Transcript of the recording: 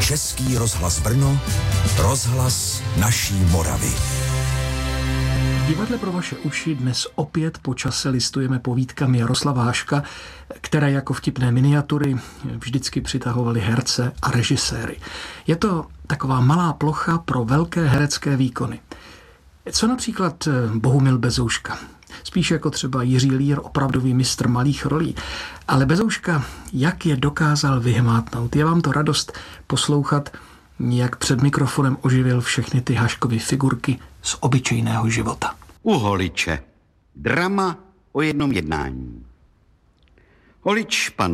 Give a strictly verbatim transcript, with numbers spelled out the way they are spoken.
Český rozhlas Brno, rozhlas naší Moravy. V divadle pro vaše uši dnes opět po čase listujeme povídkami Jaroslava Haška, které jako vtipné miniatury vždycky přitahovaly herce a režiséry. Je to taková malá plocha pro velké herecké výkony. Co například Bohumil Bezouška? Spíš jako třeba Jiří Lír, opravdový mistr malých rolí. Ale Bezouška, jak je dokázal vyhmátnout? Je vám to radost poslouchat, jak před mikrofonem oživil všechny ty Haškovy figurky z obyčejného života. U Holiče. Drama o jednom jednání. Holič, pan